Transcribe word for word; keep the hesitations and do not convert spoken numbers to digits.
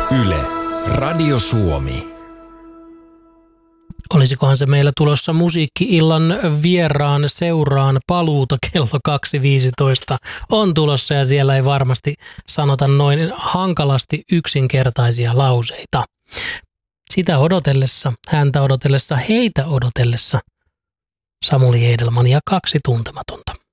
Yle, Radio Suomi. Olisikohan se meillä tulossa musiikki-illan vieraan seuraan paluuta kello kaksi viisitoista on tulossa ja siellä ei varmasti sanota noin hankalasti yksinkertaisia lauseita. Sitä odotellessa, häntä odotellessa, heitä odotellessa Samuli Edelman ja kaksi tuntematonta.